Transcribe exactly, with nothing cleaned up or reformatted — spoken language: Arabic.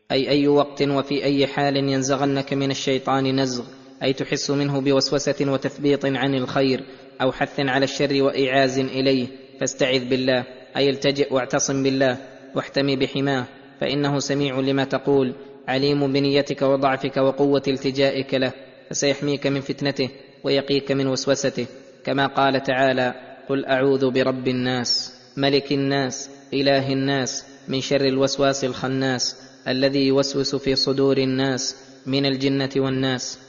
أي أي وقت وفي أي حال ينزغنك من الشيطان نزغ، أي تحس منه بوسوسة وتثبيط عن الخير أو حث على الشر وإيعاز إليه، فاستعذ بالله، أي التجئ واعتصم بالله واحتمي بحماه، فإنه سميع لما تقول، عليم بنيتك وضعفك وقوة التجائك له، فسيحميك من فتنته ويقيك من وسوسته، كما قال تعالى: قل أعوذ برب الناس ملك الناس إله الناس من شر الوسواس الخناس الذي يوسوس في صدور الناس من الجنة والناس.